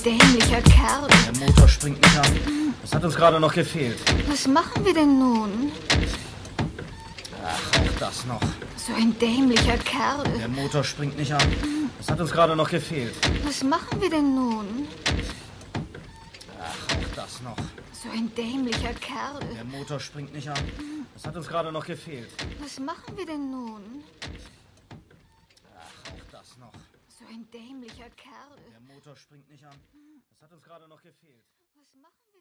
dämlicher Kerl. Der Motor springt nicht an. Das hat uns gerade noch gefehlt. Was machen wir denn nun? Ach, auch das noch. So ein dämlicher Kerl. Der Motor springt nicht an. Das hat uns gerade noch gefehlt. Was machen wir denn nun? Ach, auch das noch. So ein dämlicher Kerl. Der Motor springt nicht an. Das hat uns gerade noch gefehlt. Was machen wir denn nun? Ach, auch das noch. So ein dämlicher Kerl. Der Motor springt nicht an. Das hat uns gerade noch gefehlt. Was machen wir?